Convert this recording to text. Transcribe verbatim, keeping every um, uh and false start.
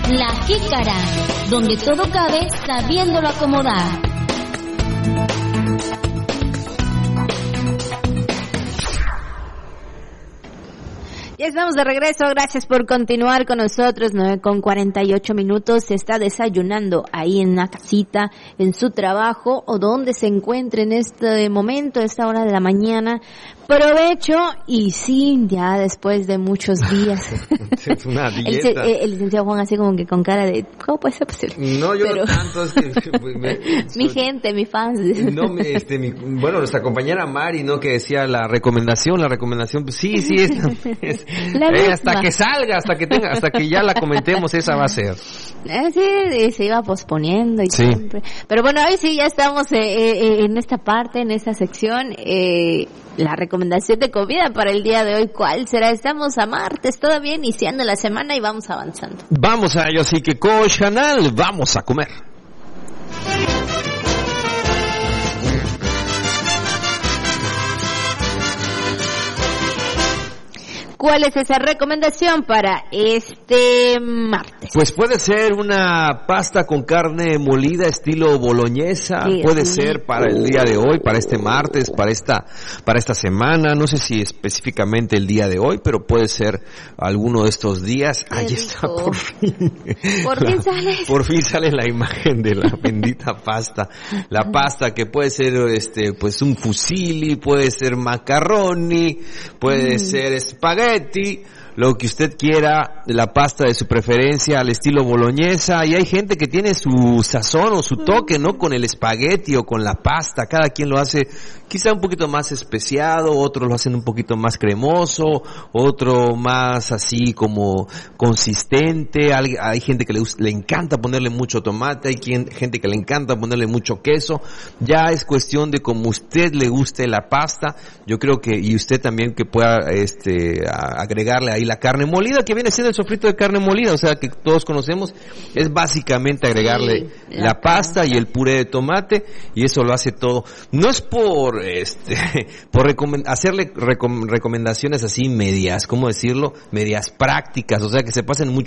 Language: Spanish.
La Jícara, donde todo cabe sabiéndolo acomodar. Ya estamos de regreso, gracias por continuar con nosotros, nueve con cuarenta y ocho minutos, se está desayunando ahí en la casita, en su trabajo o donde se encuentre en este momento, esta hora de la mañana. Provecho, y sí, ya después de muchos días. Es una dieta. El, el, el licenciado Juan así como que con cara de, ¿cómo puede ser posible? No, yo Pero... no tanto. Es que, me, mi gente, mi fans. No, este, mi, bueno, nuestra compañera Mari, ¿no? Que decía la recomendación, la recomendación, pues sí, sí, es, es eh, hasta que salga, hasta que tenga, hasta que ya la comentemos, esa va a ser. Eh, sí, se iba posponiendo y sí. siempre. Pero bueno, hoy sí ya estamos eh, eh, en esta parte, en esta sección, eh, la recomendación de comida para el día de hoy, ¿cuál será? Estamos a martes, todavía iniciando la semana y vamos avanzando. Vamos a ello, así que Coach Canal, vamos a comer. ¿Cuál es esa recomendación para este martes? Pues puede ser una pasta con carne molida estilo boloñesa, sí, puede sí. ser para el día de hoy, para este martes, para esta para esta semana, no sé si específicamente el día de hoy, pero puede ser alguno de estos días. Ahí está, por fin. ¿Por fin la, sale? Por fin sale la imagen de la bendita pasta. La pasta que puede ser este pues un fusilli, puede ser macarroni, puede mm. ser espagueti, lo que usted quiera, la pasta de su preferencia al estilo boloñesa, y hay gente que tiene su sazón o su toque, ¿no? Con el espagueti o con la pasta, cada quien lo hace quizá un poquito más especiado, otros lo hacen un poquito más cremoso, otro más así como consistente, hay, hay gente que le, le encanta ponerle mucho tomate, hay quien, gente que le encanta ponerle mucho queso, ya es cuestión de como usted le guste la pasta, yo creo que, y usted también que pueda este agregarle ahí la carne molida, que viene siendo el sofrito de carne molida, o sea que todos conocemos, es básicamente agregarle sí, la, la pasta y el puré de tomate, y eso lo hace todo. No es por este por recomend- hacerle recom- recomendaciones así medias, ¿cómo decirlo? Medias prácticas, o sea que se pasen mucho